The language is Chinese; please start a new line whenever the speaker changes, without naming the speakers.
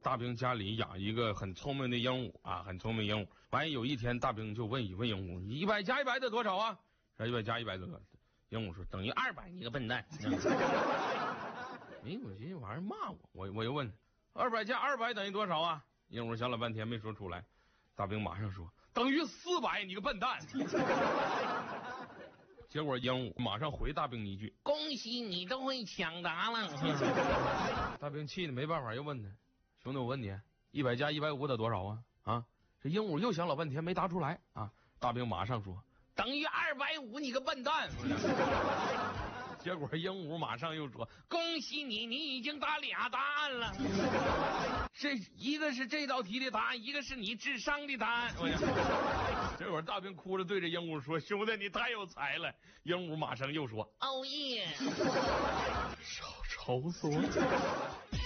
大兵家里养一个很聪明的鹦鹉啊，很聪明鹦鹉。完有一天，大兵就问鹦鹉：100加100得多少啊？100加100得多少？鹦鹉说等于200，你个笨蛋。我寻思玩意儿骂我又问200加200等于多少啊？鹦鹉想了半天没说出来。大兵马上说等于400，你个笨蛋。结果鹦鹉马上回大兵一句：恭喜你都会抢答了。大兵气的没办法，又问他：兄弟，我问你，100加150得多少啊？啊，这鹦鹉又想老半天没答出来啊。大兵马上说等于250，你个笨蛋。结果鹦鹉马上又说恭喜你，你已经答俩答案了。这一个是这道题的答案，一个是你智商的答案。结果大兵哭着对着鹦鹉说：兄弟，你太有才了。鹦鹉马上又说哦耶，少愁死我。